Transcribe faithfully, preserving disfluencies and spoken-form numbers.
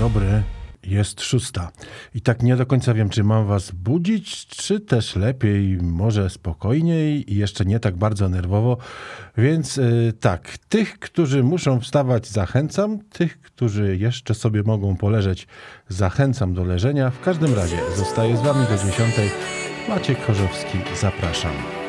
dobry. Jest szósta. I tak nie do końca wiem, czy mam was budzić, czy też lepiej, może spokojniej i jeszcze nie tak bardzo nerwowo. Więc yy, tak, tych, którzy muszą wstawać, zachęcam. Tych, którzy jeszcze sobie mogą poleżeć, zachęcam do leżenia. W każdym razie zostaję z wami do dziesiątej. Maciek Chorzowski, zapraszam.